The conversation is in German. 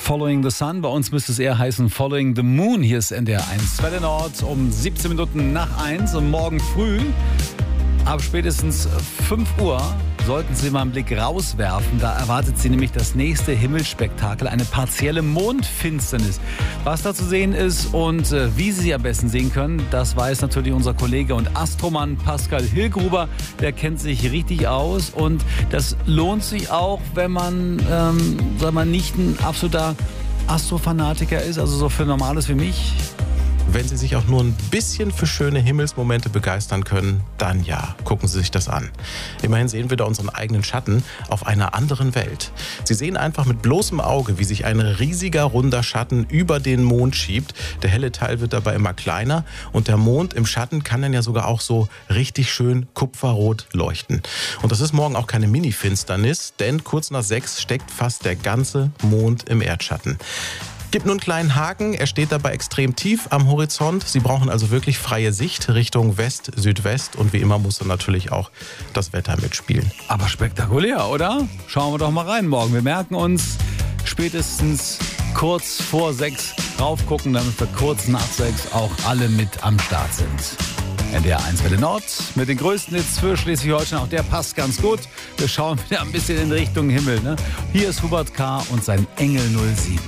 Following the Sun. Bei uns müsste es eher heißen Following the Moon. Hier ist NDR 1. Welle Nord um 17 Minuten nach 1 und morgen früh ab spätestens 5 Uhr sollten Sie mal einen Blick rauswerfen. Da erwartet Sie nämlich das nächste Himmelsspektakel, eine partielle Mondfinsternis. Was da zu sehen ist und wie Sie sie am besten sehen können, das weiß natürlich unser Kollege und Astromann Pascal Hilgruber. Der kennt sich richtig aus und das lohnt sich auch, wenn man, nicht ein absoluter Astrofanatiker ist, also so für Normales wie mich. Wenn Sie sich auch nur ein bisschen für schöne Himmelsmomente begeistern können, dann ja, gucken Sie sich das an. Immerhin sehen wir da unseren eigenen Schatten auf einer anderen Welt. Sie sehen einfach mit bloßem Auge, wie sich ein riesiger, runder Schatten über den Mond schiebt. Der helle Teil wird dabei immer kleiner und der Mond im Schatten kann dann ja sogar auch so richtig schön kupferrot leuchten. Und das ist morgen auch keine Mini-Finsternis, denn kurz nach 6 steckt fast der ganze Mond im Erdschatten. Gibt nur einen kleinen Haken, er steht dabei extrem tief am Horizont. Sie brauchen also wirklich freie Sicht Richtung West, Südwest und wie immer muss dann natürlich auch das Wetter mitspielen. Aber spektakulär, oder? Schauen wir doch mal rein morgen. Wir merken uns spätestens kurz vor 6 raufgucken, damit wir kurz nach 6 auch alle mit am Start sind. NDR 1 Welle Nord mit den größten Hits für Schleswig-Holstein. Auch der passt ganz gut. Wir schauen wieder ein bisschen in Richtung Himmel. Ne? Hier ist Hubert K. und sein Engel 07.